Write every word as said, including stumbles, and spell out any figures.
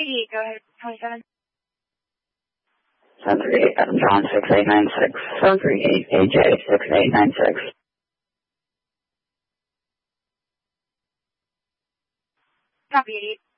eight, go ahead, twenty-seven. seven three eight, Adam John, six eight nine six. seven three eight, A J, six eight nine six. Copy, eight.